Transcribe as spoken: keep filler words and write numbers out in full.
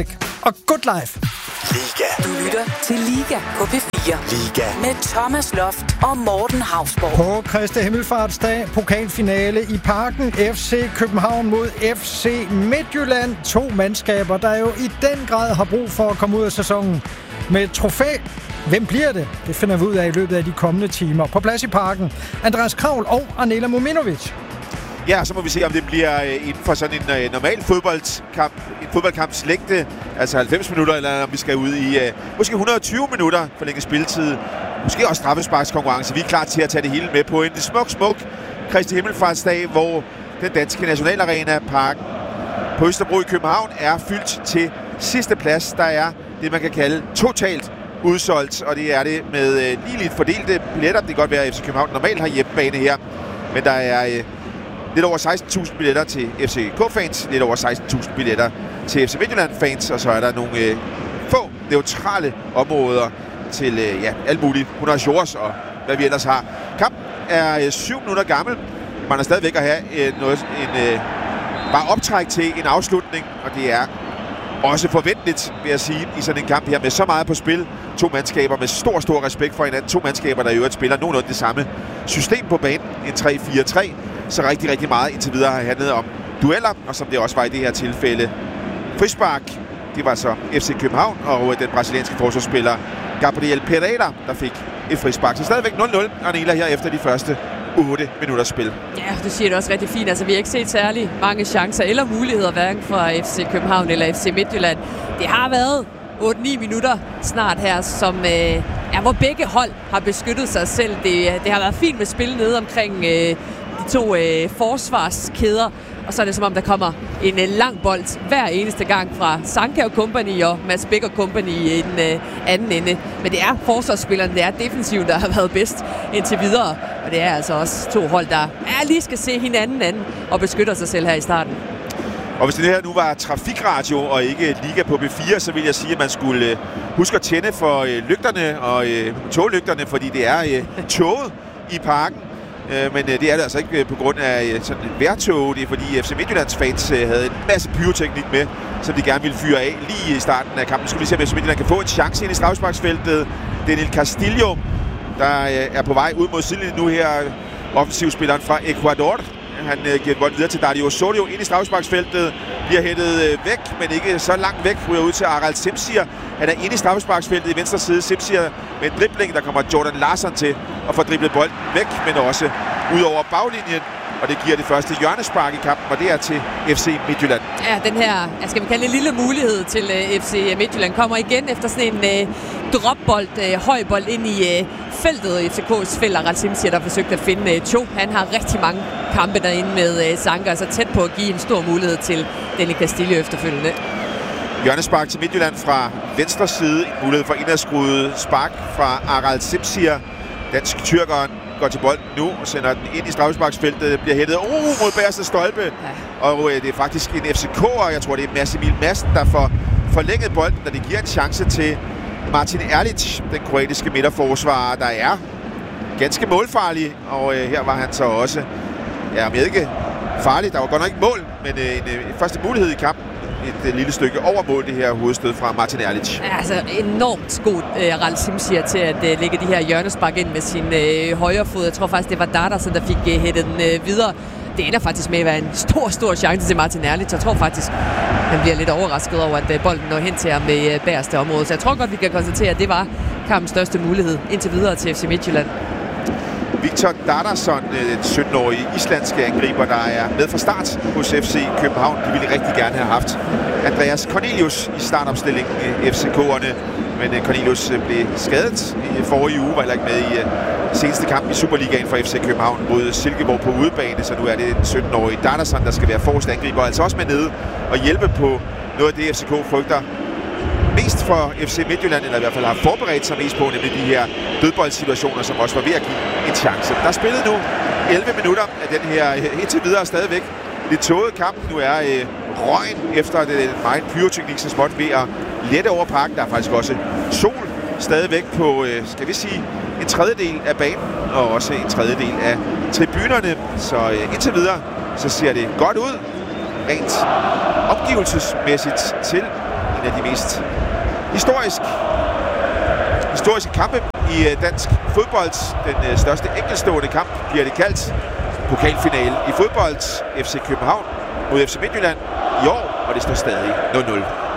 og Good Life. Liga. Du lytter til Liga på P fire. Liga. Med Thomas Loft og Morten Hausborg. På Kristi Himmelfartsdag, pokalfinale i Parken. F C København mod F C Midtjylland. To mandskaber, der jo i den grad har brug for at komme ud af sæsonen med et trofæ. Hvem bliver det? Det finder vi ud af i løbet af de kommende timer. På plads i Parken, Andreas Kravl og Anela Mominovic. Ja, så må vi se, om det bliver inden for sådan en uh, normal fodboldkamp, en fodboldkamps længde, altså halvfems minutter, eller om vi skal ud i uh, måske et hundrede og tyve minutter forlænget spilletid. Måske også straffesparkskonkurrence. Vi er klar til at tage det hele med på en smuk, smuk Kristi Himmelfartsdag, hvor den danske nationalarena Parken på Østerbro i København er fyldt til sidste plads. Der er det, man kan kalde totalt udsolgt, og det er det med uh, ligeligt fordelte billetter. Det kan godt være, at F C København normalt har hjemmebane her, men der er uh, lidt over seksten tusind billetter til F C K-fans, lidt over seksten tusind billetter til F C Midtjylland-fans, og så er der nogle øh, få neutrale områder til øh, ja, alt muligt. hundrede shorts og hvad vi ellers har. Kampen er øh, syv minutter gammel. Man er stadigvæk at have øh, noget, en, øh, bare optræk til en afslutning, og det er også forventeligt, vil jeg sige, i sådan en kamp her med så meget på spil. To mandskaber med stor, stor respekt for hinanden. To mandskaber, der i øvrigt spiller nogenlunde det samme system på banen. En tre fire tre. Så rigtig, rigtig meget indtil videre har handlet om dueller, og som det også var i det her tilfælde frispark. Det var så F C København og den brasilianske forsvarsspiller Gabriel Pereira, der fik et frispark. Så stadigvæk nul nul, Anela, her efter de første otte minutters spil. Ja, du siger det også rigtig fint. Altså, vi har ikke set særlig mange chancer eller muligheder, hverken fra F C København eller F C Midtjylland. Det har været otte ni minutter snart her, som, øh, ja, hvor begge hold har beskyttet sig selv. Det, det har været fint med spil nede omkring øh, de to øh, forsvarskæder, og så er det som om, der kommer en øh, lang bold hver eneste gang fra Sanka og Company og Mads Bæk og Company i den øh, anden ende. Men det er forsvarsspillerne, det er defensiven, der har været bedst indtil videre, og det er altså også to hold, der ja, lige skal se hinanden anden og beskytter sig selv her i starten. Og hvis det her nu var trafikradio og ikke Liga på P fire, så vil jeg sige, at man skulle øh, huske at tænde for øh, lygterne og øh, toglygterne, fordi det er øh, toget i Parken. Øh, men øh, det er det altså ikke øh, på grund af øh, sådan et vejrtog. Det er fordi F C Midtjyllands fans øh, havde en masse pyroteknik med, som de gerne ville fyre af lige i starten af kampen. Nu skal vi se, om F C Midtjylland kan få en chance ind i straffesparksfeltet. Daniel Castillo, der øh, er på vej ud mod sidelinjen nu her. Offensivspilleren fra Ecuador. Han øh, giver bolden videre til Dario Osorio ind i straffesparksfeltet. Bliver hættet øh, væk, men ikke så langt væk. Ryger ud til Aral Simsier. Han er inde i straffesparksfeltet i venstre side. Simsier med en dribling. Der kommer Jordan Larsson til at få driblet bolden væk, men også ud over baglinjen. Og det giver det første hjørnespark i kampen, og det er til F C Midtjylland. Ja, den her, jeg skal vi kalde en lille mulighed til uh, F C Midtjylland, kommer igen efter sådan en uh, dropbold, uh, højbold ind i uh, feltet. F C K's felt, og Simsier, der forsøgte at finde uh, to. Han har rigtig mange kampe derinde med uh, Sanka, så tæt på at give en stor mulighed til Daniel Castillo efterfølgende. Hjørnespark til Midtjylland fra venstre side. En mulighed for indadskruet spark fra Aral Simsier. Dansk-tyrkeren går til bolden nu og sender den ind i straffesparksfeltet. Bliver hættet oh, mod bagerste stolpe. Ja. Og øh, det er faktisk en F C K'er, jeg tror det er Mads Emil Madsen, der får forlænget bolden, da det giver en chance til Martin Erlic, den kroatiske midterforsvarer, der er ganske målfarlig. Og øh, her var han så også, ja, om jeg ikke farlig, der var godt nok ikke mål, men øh, en øh, første mulighed i kampen. Et øh, lille stykke over mål, det her hovedstød fra Martin Erlic. Ja, altså enormt god øh, Aral Simsier til at øh, lægge de her hjørnespark ind med sin øh, højre fod. Jeg tror faktisk, det var Dardersen, der fik øh, hættet den øh, videre. Det ender faktisk med at være en stor, stor chance til Martin Erlic. Jeg tror faktisk, han bliver lidt overrasket over, at øh, bolden når hen til ham med øh, bagerste område. Så jeg tror godt, vi kan konstatere, at det var kampens største mulighed indtil videre til F C Midtjylland. Victor Darderson, den sytten-årige islandske angriber, der er med fra start hos F C København. De ville rigtig gerne have haft Andreas Cornelius i startopstillingen i F C K'erne. Men Cornelius blev skadet i forrige uge, var heller ikke med i seneste kamp i Superligaen for F C København mod Silkeborg på udebane. Så nu er det den sytten-årige Darderson, der skal være forreste angriber. Altså også med nede og hjælpe på noget af det, F C K frygter mest for F C Midtjylland, eller i hvert fald har forberedt sig mest på, nemlig de her dødboldsituationer, som også var ved at give en chance. Der er spillet nu elleve minutter af den her indtil videre stadigvæk lidt tåget kamp. Nu er øh, røgen efter det meget pyroteknik så småt ved at lette over Parken. Der er faktisk også sol stadigvæk på, øh, skal vi sige, en tredjedel af banen, og også en tredjedel af tribunerne. Så øh, indtil videre, så ser det godt ud, rent omgivelsesmæssigt til en af de mest historisk, historiske kampe i dansk fodbold. Den største enkeltstående kamp bliver det kaldt. Pokalfinale i fodbold. F C København mod F C Midtjylland i år, og det står stadig nul nul.